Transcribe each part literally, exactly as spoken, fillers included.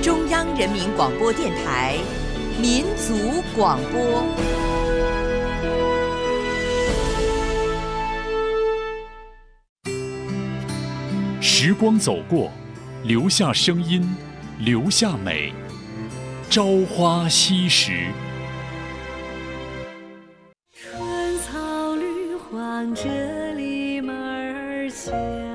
中央人民广播电台民族广播。 时光走过，留下声音，留下美。朝花夕拾。 春草绿黄这里门儿响。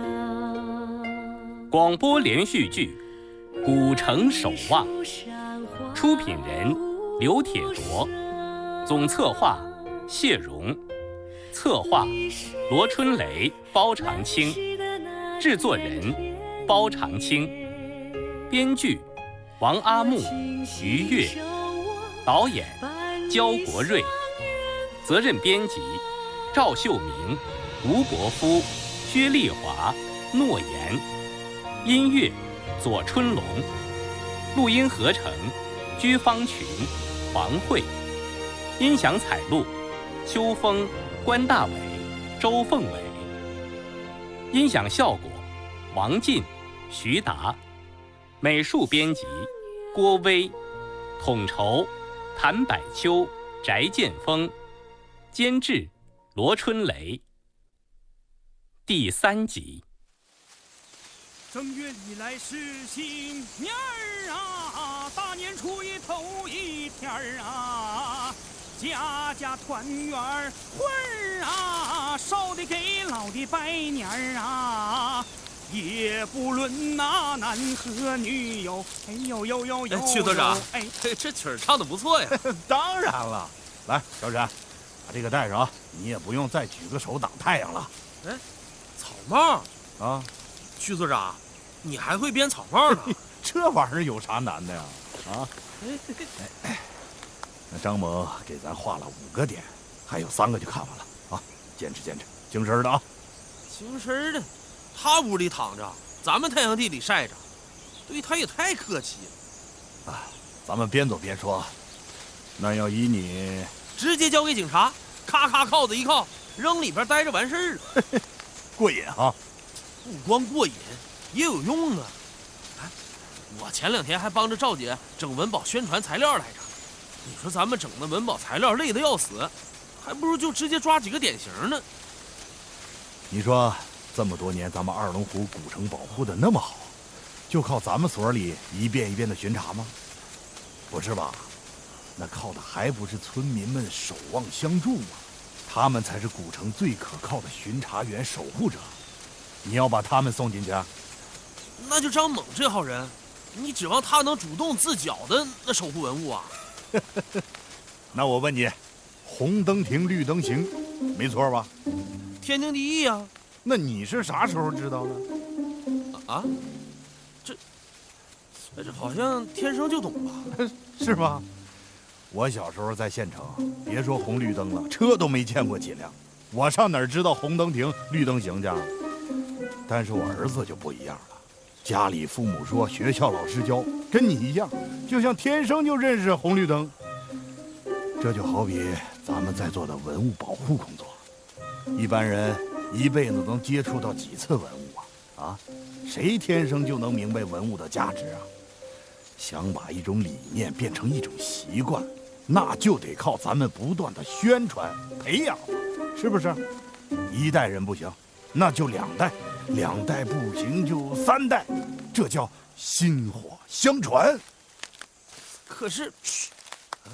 广播连续剧《古城守望》，出品人刘铁铎，总策划谢荣，策划罗春雷、包长青，制作人包长青，编剧王阿木、于越，导演焦国瑞，责任编辑赵秀明、吴国夫、薛丽华、诺言，音乐左春龙，录音合成居方群、黄慧，音响采录秋风、关大伟、周凤伟，音响效果王进、徐达，美术编辑郭威，统筹谭百秋、翟建峰，监制罗春雷。第三集。 正月里来是新年儿啊，大年初一头一天儿啊，家家团圆儿会儿啊，少的给老的拜年儿啊，也不论那男和女哟，哎呦呦呦呦！ 曲队长， 哎， 这曲儿唱的不错呀。 当然了，来，小沈，把这个戴上，你也不用再举个手挡太阳了。 哎，草帽啊， 曲队长，你还会编草帽呢？ 这玩意儿有啥难的呀？啊，哎，那张猛给咱画了五个点，还有三个就看完了啊，坚持坚持，精神的啊。 精神的，他屋里躺着，咱们太阳地里晒着，对他也太客气了。 啊，咱们边走边说。那要依你， 直接交给警察，咔咔铐子一铐，扔里边待着完事儿了。 过瘾啊！ 不光过瘾，也有用啊！哎，我前两天还帮着赵姐整文保宣传材料来着。你说咱们整的文保材料累得要死，还不如就直接抓几个典型呢。 你说这么多年咱们二龙湖古城保护的那么好，就靠咱们所里一遍一遍的巡查吗？不是吧？那靠的还不是村民们守望相助吗？他们才是古城最可靠的巡查员、守护者。你要把他们送进去？ 那就张猛这号人，你指望他能主动自缴的那守护文物啊？ 那我问你，红灯停，绿灯行，没错吧？ 天经地义啊。 那你是啥时候知道的？ 啊？这这好像天生就懂吧？ 是吧？我小时候在县城，别说红绿灯了，车都没见过几辆。我上哪儿知道红灯停，绿灯行去？但是我儿子就不一样了，家里父母说，学校老师教，跟你一样，就像天生就认识红绿灯。这就好比咱们在做的文物保护工作，一般人一辈子能接触到几次文物啊？啊，谁天生就能明白文物的价值啊？想把一种理念变成一种习惯，那就得靠咱们不断的宣传培养，是不是？一代人不行，那就两代，两代不行就三代，这叫薪火相传。 可是， 啊、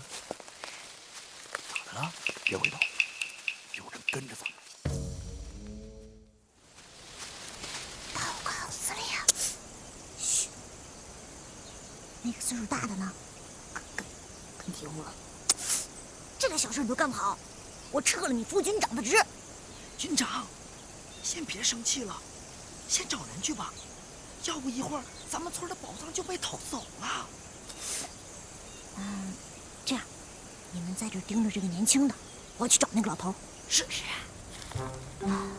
咋的了？别回头，有人跟着咱们。 报告司令。嘘，那个岁数大的呢？跟跟跟嘀咕了。这点小事你都干不好，我撤了你副军长的职。 军长，先别生气了，先找人去吧，要不一会儿咱们村的宝藏就被偷走了。 嗯，这样，你们在这盯着这个年轻的，我去找那个老头。 是是。 嗯。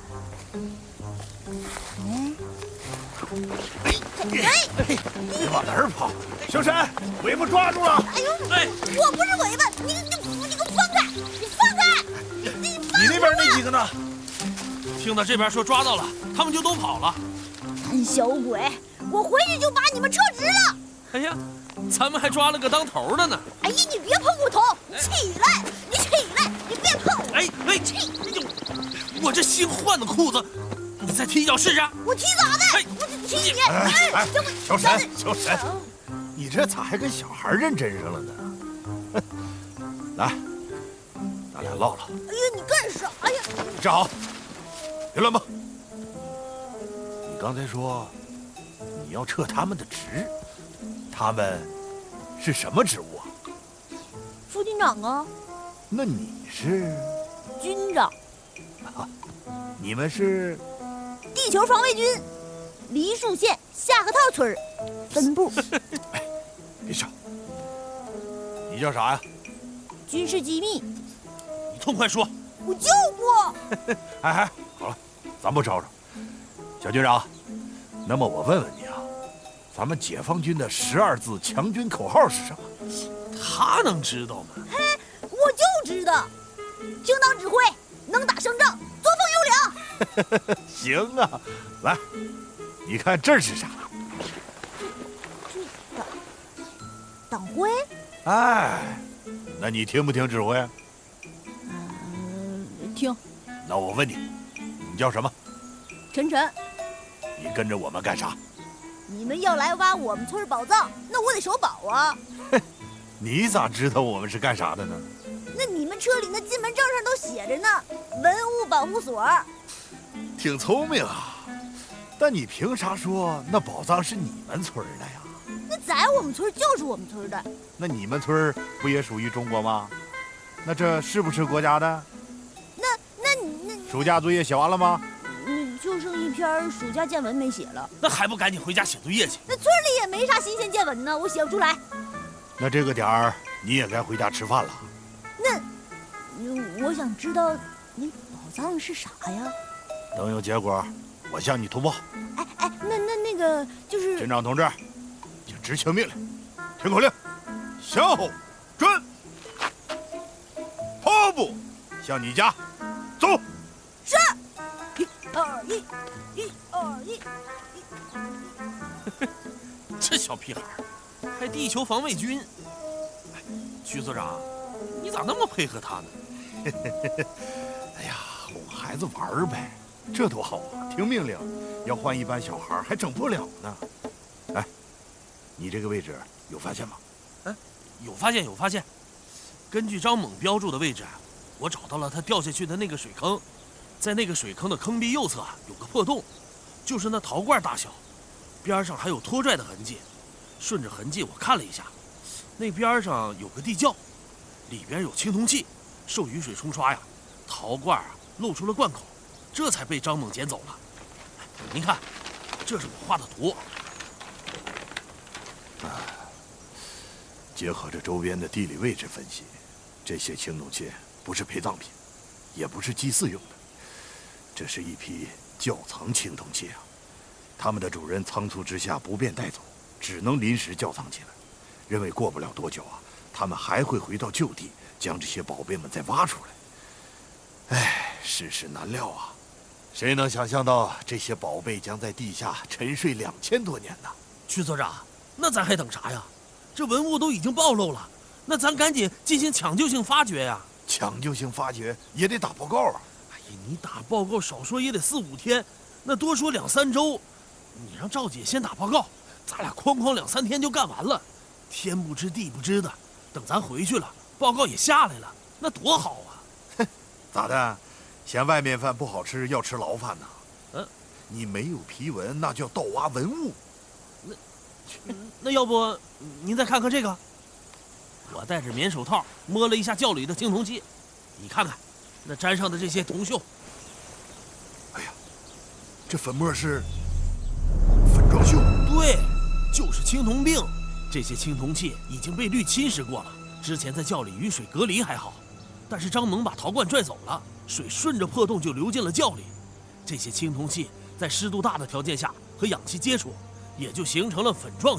哎哎，你往哪儿跑？小沈，尾巴抓住了！ 哎呦，哎，我不是尾巴，你你你给我放开！你放开！你放开！ 你那边那几个呢？ 听到这边说抓到了，他们就都跑了。 胆小鬼，我回去就把你们撤职了。 哎哎呀，咱们还抓了个当头的呢！ 哎呀，你别碰我头！起来，你起来，你别碰我！ 哎哎， 起！ 我这新换的裤子，你再踢一脚试试？ 我踢咋的？ 哎， 我踢你！ 哎哎， 这我小沈，小沈，你这咋还跟小孩认真上了呢？来，咱俩唠唠。 哎呀，你干啥呀？ 你站好，别乱蹦。你刚才说你要撤他们的职，他们是什么职务啊？ 副军长啊。 那你是？ 军长。 啊，你们是？ 地球防卫军，梨树县下河套村分部。 哎，别笑。你叫啥呀？ 军事机密。 你痛快说。 我就不。 哎哎，好了，咱不吵吵。小军长，那么我问问你啊，咱们解放军的十二字强军口号是什么？ 他能知道吗？ 嘿，我就知道，听党指挥，能打胜仗，作风优良。 行啊，来，你看这是啥？ 党党徽？ 哎，那你听不听指挥？ 嗯、呃，听。 那我问你，你叫什么？ 晨晨。 你跟着我们干啥？ 你们要来挖我们村宝藏，那我得守保啊。 你咋知道我们是干啥的呢？ 那你们车里那进门证上都写着呢，文物保护所。 挺聪明啊，但你凭啥说那宝藏是你们村的呀？ 那在我们村就是我们村的。 那你们村不也属于中国吗？那这是不是国家的？ 那那你那暑假作业写完了吗？ 嗯，就剩一篇暑假见闻没写了。 那还不赶紧回家写作业去？ 那村里也没啥新鲜见闻呢，我写不出来。 那这个点儿你也该回家吃饭了。 那，嗯，我想知道那宝藏是啥呀？ 等有结果，我向你通报。 哎哎，那那那个就是。 军长同志，请执行命令，听口令，向后转，跑步向你家走。 是。一二一，一二一，一二一。这小屁孩还地球防卫军。哎，徐所长，你咋那么配合他呢？ 哎呀，哄孩子玩呗，这多好啊！听命令，要换一般小孩还整不了呢。哎，你这个位置有发现吗？ 哎，有发现，有发现。根据张猛标注的位置，我找到了他掉下去的那个水坑，在那个水坑的坑壁右侧有个破洞，就是那陶罐大小，边上还有拖拽的痕迹。顺着痕迹我看了一下，那边上有个地窖，里边有青铜器，受雨水冲刷呀，陶罐啊露出了罐口，这才被张猛捡走了。您看，这是我画的图。 啊，结合着周边的地理位置分析，这些青铜器不是陪葬品，也不是祭祀用的，这是一批窖藏青铜器啊。他们的主人仓促之下不便带走，只能临时窖藏起来，认为过不了多久啊，他们还会回到旧地，将这些宝贝们再挖出来。唉，世事难料啊，谁能想象到这些宝贝将在地下沉睡两千多年呢？ 区所长，那咱还等啥呀？这文物都已经暴露了，那咱赶紧进行抢救性发掘呀！ 抢救性发掘也得打报告啊！ 哎呀，你打报告少说也得四五天，那多说两三周。你让赵姐先打报告，咱俩哐哐两三天就干完了，天不知地不知的。等咱回去了，报告也下来了，那多好啊！ 哼，咋的？嫌外面饭不好吃，要吃牢饭呢？ 嗯， 你没有批文，那叫盗挖文物。 那，那要不您再看看这个？我戴着棉手套摸了一下窖里的青铜器，你看看，那沾上的这些铜锈。 哎呀，这粉末是粉状锈。 对，就是青铜锭。这些青铜器已经被氯侵蚀过了，之前在窖里雨水隔离还好，但是张猛把陶罐拽走了，水顺着破洞就流进了窖里。这些青铜器在湿度大的条件下和氧气接触，也就形成了粉状